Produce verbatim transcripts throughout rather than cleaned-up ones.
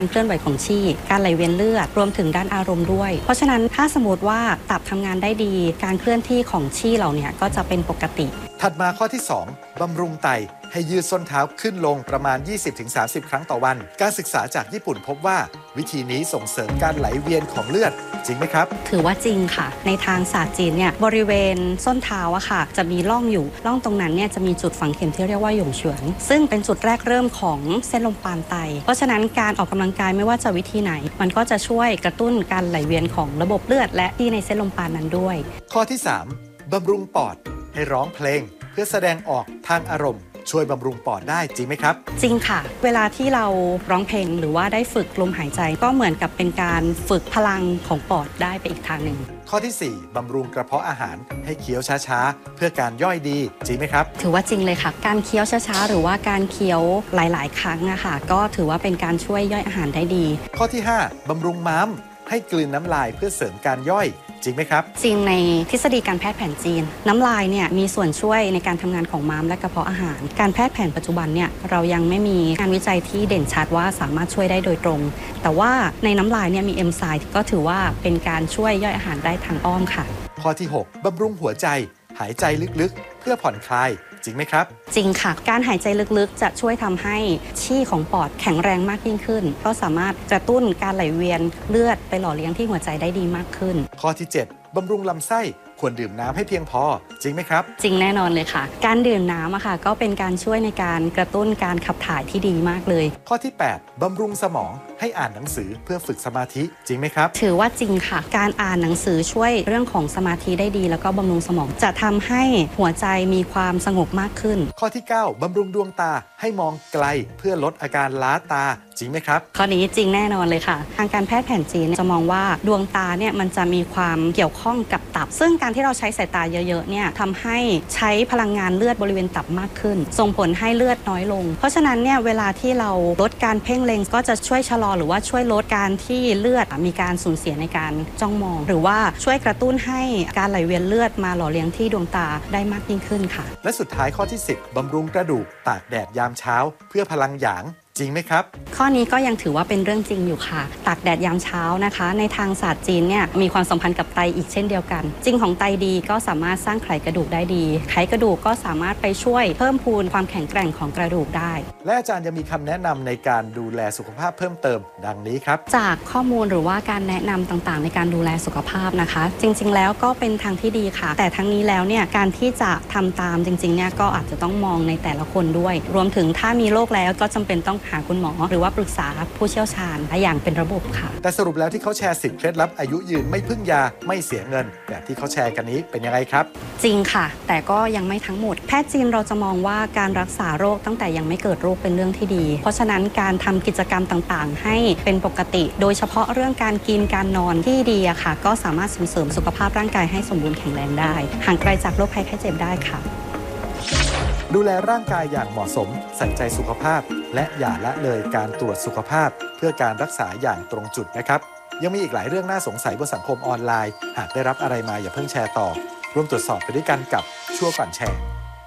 เคลื่อนไหวของชีพการไหลเวียนเลือดรวมถึงด้านอารมณ์ด้วยเพราะฉะนั้นถ้าสมมติว่าตับทำงานได้ดีการเคลื่อนที่ของชีพเราเนี่ยก็จะเป็นปกติถัดมาข้อที่สองบำรุงไตให้ยืดส้นเท้าขึ้นลงประมาณ ยี่สิบถึงสามสิบ ครั้งต่อวันการศึกษาจากญี่ปุ่นพบว่าวิธีนี้ส่งเสริมการไหลเวียนของเลือดจริงไหมครับถือว่าจริงค่ะในทางศาสตร์จีนเนี่ยบริเวณส้นเท้าอะค่ะจะมีร่องอยู่ร่องตรงนั้นเนี่ยจะมีจุดฝังเข็มที่เรียกว่าหยงเฉือนซึ่งเป็นจุดแรกเริ่มของเส้นลมปานไตเพราะฉะนั้นการออกกำลังกายไม่ว่าจะวิธีไหนมันก็จะช่วยกระตุ้นการไหลเวียนของระบบเลือดและที่ในเส้นลมปานนั้นด้วยข้อที่สามบำรุงปอดให้ร้องเพลงเพื่อแสดงออกทางอารมณ์ช่วยบำรุงปอดได้จริงไหมครับจริงค่ะเวลาที่เราร้องเพลงหรือว่าได้ฝึกลมหายใจก็เหมือนกับเป็นการฝึกพลังของปอดได้ไปอีกทางหนึ่งข้อที่สี่บำรุงกระเพาะอาหารให้เคี้ยวช้าๆเพื่อการย่อยดีจริงไหมครับถือว่าจริงเลยค่ะการเคี้ยวช้าๆหรือว่าการเคี้ยวหลายๆครั้งอะค่ะก็ถือว่าเป็นการช่วยย่อยอาหารได้ดีข้อที่ห้าบำรุงม้ามให้กลืนน้ำลายเพื่อเสริมการย่อยจริงไหมครับจริงในทฤษฎีการแพทย์แผนจีนน้ำลายเนี่ยมีส่วนช่วยในการทำงานของม้ามและกระเพาะอาหารการแพทย์แผนปัจจุบันเนี่ยเรายังไม่มีงานวิจัยที่เด่นชัดว่าสามารถช่วยได้โดยตรงแต่ว่าในน้ำลายเนี่ยมีเอนไซม์ก็ถือว่าเป็นการช่วยย่อยอาหารได้ทางอ้อมค่ะข้อที่หกบำรุงหัวใจหายใจลึกๆเพื่อผ่อนคลายจริงไหมครับจริงค่ะการหายใจลึกๆจะช่วยทำให้ชี่ของปอดแข็งแรงมากยิ่งขึ้นก็สามารถกระตุ้นการไหลเวียนเลือดไปหล่อเลี้ยงที่หัวใจได้ดีมากขึ้นข้อที่เจ็ดบำรุงลำไส้ควรดื่มน้ำให้เพียงพอจริงไหมครับจริงแน่นอนเลยค่ะการดื่มน้ำอะค่ะก็เป็นการช่วยในการกระตุ้นการขับถ่ายที่ดีมากเลยข้อที่แปดบำรุงสมองให้อ่านหนังสือเพื่อฝึกสมาธิจริงไหมครับถือว่าจริงค่ะการอ่านหนังสือช่วยเรื่องของสมาธิได้ดีแล้วก็บำรุงสมองจะทำให้หัวใจมีความสงบมากขึ้นข้อที่เก้าบำรุงดวงตาให้มองไกลเพื่อลดอาการล้าตาจริงไหมครับข้อนี้จริงแน่นอนเลยค่ะทางการแพทย์แผนจีนจะมองว่าดวงตาเนี่ยมันจะมีความเกี่ยวข้องกับตับซึ่งการที่เราใช้สายตาเยอะๆเนี่ยทำให้ใช้พลังงานเลือดบริเวณตับมากขึ้นส่งผลให้เลือดน้อยลงเพราะฉะนั้นเนี่ยเวลาที่เราลดการเพ่งเล็งก็จะช่วยชะลอหรือว่าช่วยลดการที่เลือดมีการสูญเสียในการจ้องมองหรือว่าช่วยกระตุ้นให้การไหลเวียนเลือดมาหล่อเลี้ยงที่ดวงตาได้มากยิ่งขึ้นค่ะและสุดท้ายข้อที่สิบบำรุงกระดูกตากแดดยามเช้าเพื่อพลังหยางจริงไหมครับข้อนี้ก็ยังถือว่าเป็นเรื่องจริงอยู่ค่ะตากแดดยามเช้านะคะในทางศาสตร์จีนเนี่ยมีความสัมพันธ์กับไตอีกเช่นเดียวกันจริงของไตดีก็สามารถสร้างไขกระดูกได้ดีไขกระดูกก็สามารถไปช่วยเพิ่มพูนความแข็งแกร่งของกระดูกได้และอาจารย์ยังมีคำแนะนำในการดูแลสุขภาพเพิ่มเติมดังนี้ครับจากข้อมูลหรือว่าการแนะนำต่างๆในการดูแลสุขภาพนะคะจริงๆแล้วก็เป็นทางที่ดีค่ะแต่ทั้งนี้แล้วเนี่ยการที่จะทำตามจริงๆเนี่ยก็อาจจะต้องมองในแต่ละคนด้วยรวมถึงถ้ามีโรคแล้วก็จำเป็นต้องหาคุณหมอหรือว่าปรึกษาผู้เชี่ยวชาญอย่างเป็นระบบค่ะแต่สรุปแล้วที่เขาแชร์สิบเคล็ดลับอายุยืนไม่พึ่งยาไม่เสียเงินแบบที่เขาแชร์กันนี้เป็นยังไงครับจริงค่ะแต่ก็ยังไม่ทั้งหมดแพทย์จีนเราจะมองว่าการรักษาโรคตั้งแต่ยังไม่เกิดโรคเป็นเรื่องที่ดีเพราะฉะนั้นการทำกิจกรรมต่างๆให้เป็นปกติโดยเฉพาะเรื่องการกินการนอนที่ดีอะค่ะก็สามารถส่งเสริมสุขภาพร่างกายให้สมบูรณ์แข็งแรงได้ห่างไกลจากโรคภัยไข้เจ็บได้ค่ะดูแลร่างกายอย่างเหมาะสมใส่ใจสุขภาพและอย่าละเลยการตรวจสุขภาพเพื่อการรักษาอย่างตรงจุดนะครับยังมีอีกหลายเรื่องน่าสงสัยบนสังคมออนไลน์หากได้รับอะไรมาอย่าเพิ่งแชร์ต่อร่วมตรวจสอบไปด้วยกันกับชั่วก่อนแชร์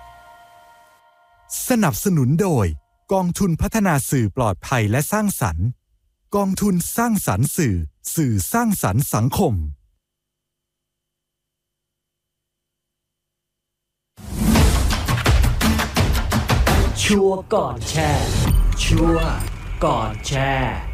สนับสนุนโดยกองทุนพัฒนาสื่อปลอดภัยและสร้างสรรค์กองทุนสร้างสรรค์สื่อสื่อสร้างสรรค์สังคมชัวร์ก่อนแชร์ชัวร์ก่อนแชร์